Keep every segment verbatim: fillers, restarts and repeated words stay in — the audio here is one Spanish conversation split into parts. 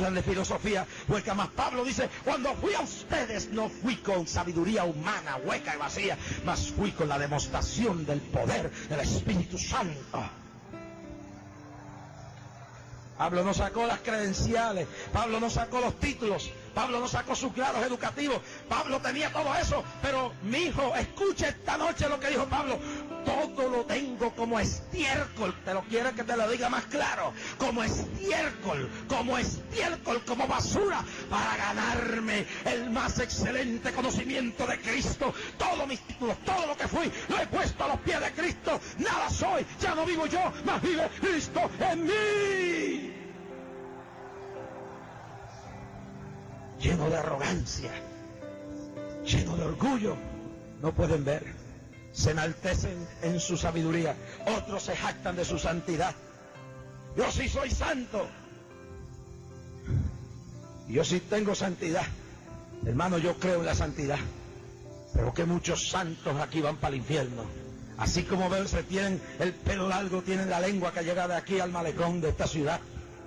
hablan de filosofía hueca, más Pablo dice, cuando fui a ustedes no fui con sabiduría humana, hueca y vacía, mas fui con la demostración del poder del Espíritu Santo. Pablo no sacó las credenciales, Pablo no sacó los títulos, Pablo no sacó sus grados educativos, Pablo tenía todo eso, pero mi hijo, escucha esta noche lo que dijo Pablo, todo lo tengo como estiércol, te lo quiero que te lo diga más claro, como estiércol, como estiércol, como basura, para ganarme el más excelente conocimiento de Cristo. Todos mis títulos, todo lo que fui, lo he puesto a los pies de Cristo, nada soy, ya no vivo yo, mas vive Cristo en mí. Lleno de arrogancia, lleno de orgullo, no pueden ver, se enaltecen en su sabiduría, otros se jactan de su santidad. Yo sí soy santo, yo sí tengo santidad, hermano, yo creo en la santidad, pero que muchos santos aquí van para el infierno. Así como ven, se tienen el pelo largo, tienen la lengua que llega de aquí al malecón de esta ciudad.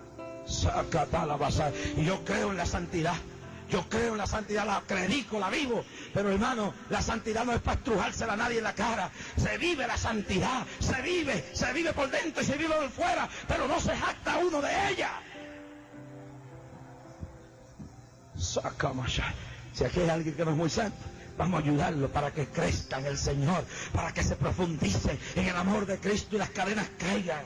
Y yo creo en la santidad. Yo creo en la santidad, la predico, la vivo. Pero hermano, la santidad no es para estrujársela a nadie en la cara. Se vive la santidad, se vive, se vive por dentro y se vive por fuera, pero no se jacta uno de ella. Si aquí hay alguien que no es muy santo, vamos a ayudarlo para que crezca en el Señor, para que se profundice en el amor de Cristo y las cadenas caigan.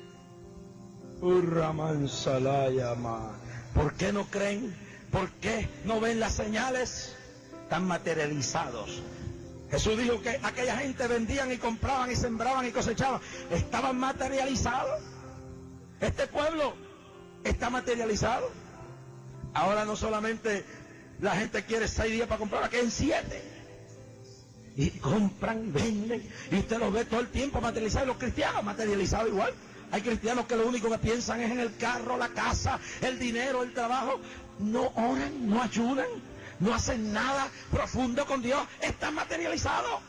¿Por qué no creen? ¿Por qué no ven las señales? Están materializados. Jesús dijo que aquella gente vendían y compraban y sembraban y cosechaban. Estaban materializados. Este pueblo está materializado. Ahora no solamente la gente quiere seis días para comprar, aquí en siete. Y compran, venden, y usted los ve todo el tiempo materializados. Y los cristianos materializados igual. Hay cristianos que lo único que piensan es en el carro, la casa, el dinero, el trabajo. No oran, no ayudan, no hacen nada profundo con Dios. Están materializados.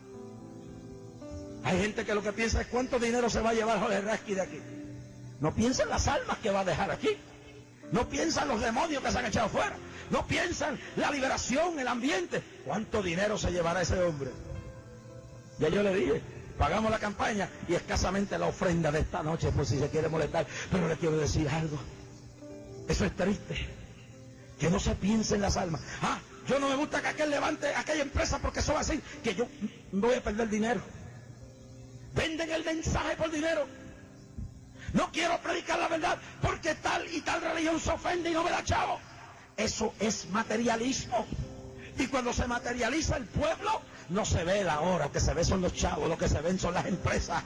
Hay gente que lo que piensa es cuánto dinero se va a llevar Jorge Rasky de aquí. No piensa en las almas que va a dejar aquí. No piensa en los demonios que se han echado fuera. No piensan la liberación, el ambiente. ¿Cuánto dinero se llevará ese hombre? Ya yo le dije, pagamos la campaña y escasamente la ofrenda de esta noche, por si se quiere molestar. Pero le quiero decir algo. Eso es triste. Que no se piense en las almas. Ah, yo no me gusta que aquel levante aquella empresa porque eso va a decir que yo voy a perder dinero. Venden el mensaje por dinero. No quiero predicar la verdad porque tal y tal religión se ofende y no me da chavo. Eso es materialismo. Y cuando se materializa el pueblo, no se ve la hora. Lo que se ve son los chavos, lo que se ven son las empresas.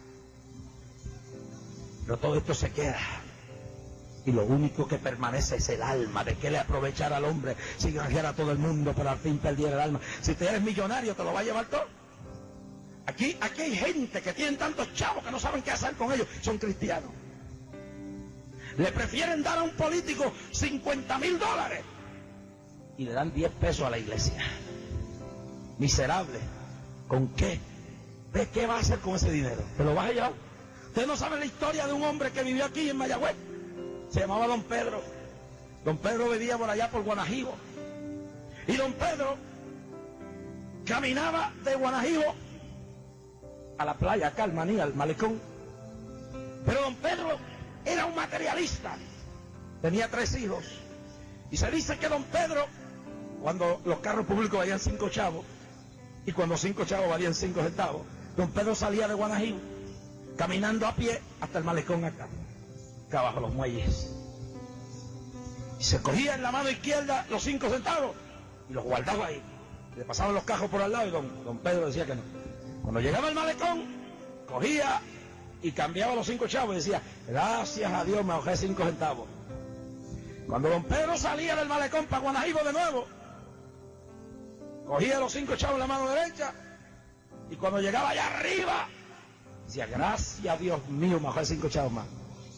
Pero todo esto se queda. Y lo único que permanece es el alma. ¿De qué le aprovechar al hombre si granjeara a todo el mundo, pero al fin perdiera el alma? Si te eres millonario, te lo va a llevar todo. Aquí, aquí hay gente que tienen tantos chavos que no saben qué hacer con ellos. Son cristianos. Le prefieren dar a un político cincuenta mil dólares y le dan diez pesos a la iglesia. Miserable. ¿Con qué? ¿De qué va a hacer con ese dinero? ¿Te lo vas a llevar? Ustedes no saben la historia de un hombre que vivió aquí en Mayagüez. Se llamaba Don Pedro. Don Pedro vivía por allá por Guanajibo. Y Don Pedro caminaba de Guanajibo a la playa, acá al Maní, al malecón. Pero Don Pedro era un materialista. Tenía tres hijos. Y se dice que Don Pedro, cuando los carros públicos valían cinco chavos, y cuando cinco chavos valían cinco centavos, Don Pedro salía de Guanajibo, caminando a pie hasta el malecón acá. Acá abajo los muelles, y se cogía en la mano izquierda los cinco centavos y los guardaba ahí. Le pasaban los cajos por al lado y don, don Pedro decía que no. Cuando llegaba al malecón, cogía y cambiaba los cinco chavos y decía, gracias a Dios me ahorré cinco centavos. Cuando don Pedro salía del malecón para Guanajibo de nuevo, cogía los cinco chavos en la mano derecha y cuando llegaba allá arriba decía, gracias a Dios mío me ahorré cinco chavos más.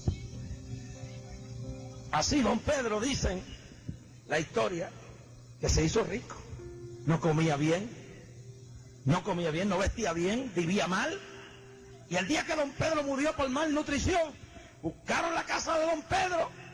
Así Don Pedro, dicen la historia, que se hizo rico. No comía bien, no comía bien, no vestía bien, vivía mal. Y el día que Don Pedro murió por malnutrición, buscaron la casa de Don Pedro